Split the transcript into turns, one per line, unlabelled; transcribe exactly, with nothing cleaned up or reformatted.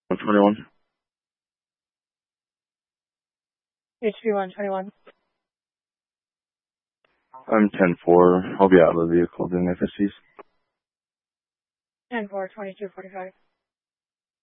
twenty-one.
H P one twenty-one.
I'm ten four. I'll be out of the vehicle doing F S Cs.
ten four twenty-two forty-five.